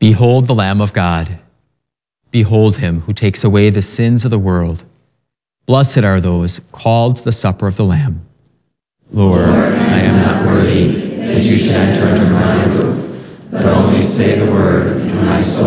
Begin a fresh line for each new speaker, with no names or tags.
Behold the Lamb of God. Behold him who takes away the sins of the world. Blessed are those called to the supper of the Lamb. Lord, I am not worthy that you should enter under my roof, but only say the word, and my soul